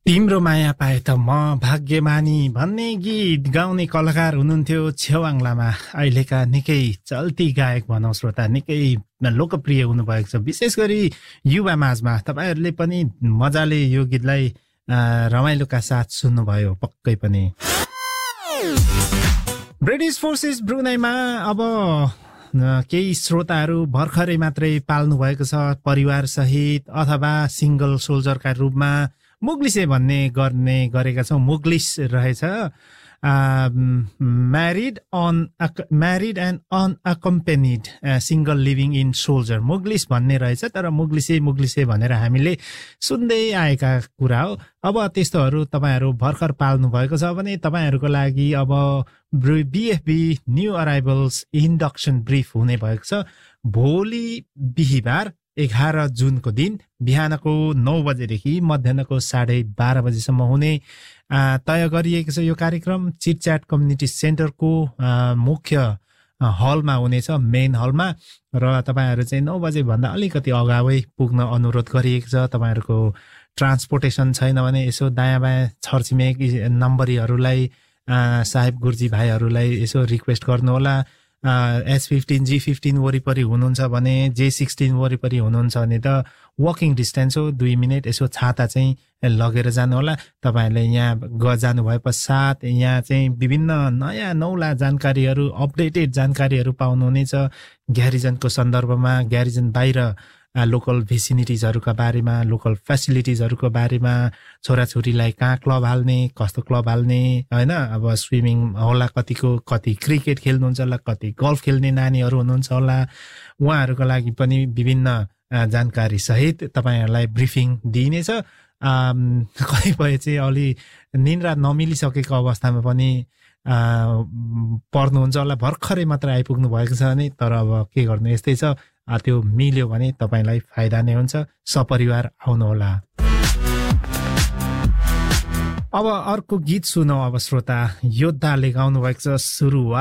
तिम्रो माया पाए त म भाग्यमानी भन्ने गीत गाउने कलाकार हुनुहुन्थ्यो छेवाङ लामा। अहिलेका निकै चल्ती गायक भनौँ श्रोता, निकै लोकप्रिय हुनुभएको छ, विशेष गरी युवा माझमा। तपाईहरूले पनि मजाले यो गीतलाई रमाइलोका साथ सुन्नुभयो पक्कै पनि। ब्रिटिस फोर्सेस ब्रुनाईमा अब केही श्रोताहरू भर्खरै मात्रै पाल्नु भएको छ परिवार सहित अथवा सिंगल सोल्जरका रूपमा। मुग्लिसे भन्ने गर्ने गरेका छौँ, मुग्लिस रहेछ। Married and अनअकम्पेनिड single living in soldier, मुग्लिस भन्ने रहेछ। तर मुग्लिसे भनेर हामीले सुन्दै आएका कुरा हो। अब त्यस्तोहरू तपाईँहरू भर्खर पाल्नु भएको छ भने तपाईँहरूको लागि अब बिएफबी न्यू अराइभल्स इन्डक्सन ब्रिफ हुने भएको छ। भोलि बिहिबार 11 जुनको दिन बिहानको 9 बजेदेखि मध्याहको 12:30 बजेसम्म हुने तय गरिएको छ। यो कार्यक्रम चिटच्याट कम्युनिटी सेन्टरको मुख्य हलमा हुनेछ, मेन हलमा। र तपाईँहरू चाहिँ 9 बजेभन्दा अलिकति अगावै पुग्न अनुरोध गरिएको छ। तपाईँहरूको ट्रान्सपोर्टेसन छैन भने यसो दायाँ बायाँ छरछिमेक नम्बरीहरूलाई, साहेब गुरुजी भाइहरूलाई यसो रिक्वेस्ट गर्नुहोला। S15 G15 वरिपरि हुनुहुन्छ भने, J16 वरिपरि हुनुहुन्छ भने त वकिङ डिस्टेन्स हो, 2 मिनट यसो छाता चाहिँ लगेर जानुहोला। तपाईँहरूले यहाँ जानु भए पश्चात यहाँ चाहिँ विभिन्न नयाँ नौला जानकारीहरू, अपडेटेड जानकारीहरू पाउनुहुनेछ। ग्यारिजनको सन्दर्भमा, ग्यारिजन बाहिर लोकल भिसिनिटिजहरूका बारेमा, लोकल फेसिलिटिजहरूको बारेमा, छोराछोरीलाई कहाँ क्लब हाल्ने, कस्तो क्लब हाल्ने, होइन। अब स्विमिङ होला, कति क्रिकेट खेल्नुहुन्छ होला, कति गल्फ खेल्ने नानीहरू हुनुहुन्छ होला, उहाँहरूको लागि पनि विभिन्न जानकारी सहित तपाईँहरूलाई ब्रिफिङ दिइनेछ। कतिपय चाहिँ अलि निन्द्रा नमिलिसकेको अवस्थामा पनि पर्नुहुन्छ होला, भर्खरै मात्र आइपुग्नु भएको छ भने। तर अब के गर्नु, यस्तै छ। त्यो मिल्यो भने तपाईँलाई फाइदा नै हुन्छ। सपरिवार आउनुहोला। अब अर्को गीत सुनौ अब श्रोता। योद्धाले गाउनु भएको छ सुरुवात।